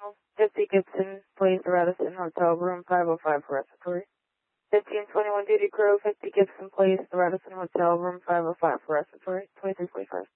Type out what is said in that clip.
50 Gibson Place, Radisson Hotel, room 505 for respiratory. 1521 duty crew, 50 Gibson Place, Radisson Hotel, room 505 for respiratory, 2345.